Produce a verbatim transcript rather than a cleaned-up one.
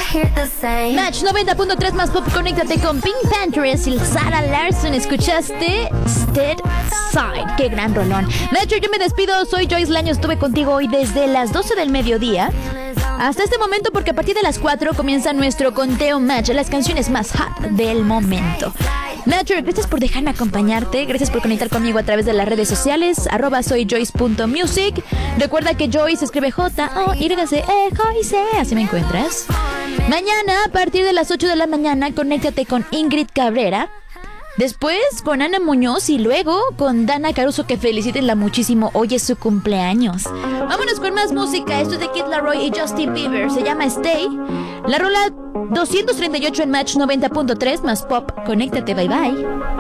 Match noventa punto tres más pop, conéctate con Pink Panthers y Sarah Larson. Escuchaste Stead Side, qué gran rolón. Metro, yo me despido, soy Joyce Laño, estuve contigo hoy desde las doce del mediodía hasta este momento, porque a partir de las cuatro comienza nuestro conteo Match, las canciones más hot del momento. Metro, gracias por dejarme acompañarte, gracias por conectar conmigo a través de las redes sociales, arroba soy Joyce punto music. Recuerda que Joyce escribe J O Y C E, Joyce, así me encuentras. Mañana, a partir de las ocho de la mañana, conéctate con Ingrid Cabrera. Después con Ana Muñoz y luego con Dana Caruso, que felicítenla muchísimo, hoy es su cumpleaños. Vámonos con más música, esto es de Kid Laroi y Justin Bieber, se llama Stay. La rola doscientos treinta y ocho en Match noventa punto tres más pop, conéctate, bye bye.